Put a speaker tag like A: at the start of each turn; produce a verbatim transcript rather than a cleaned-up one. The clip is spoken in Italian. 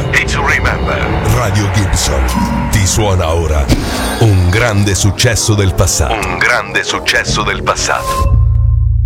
A: E to remember. Radio Gibson ti suona ora un grande successo del passato. Un grande successo del passato.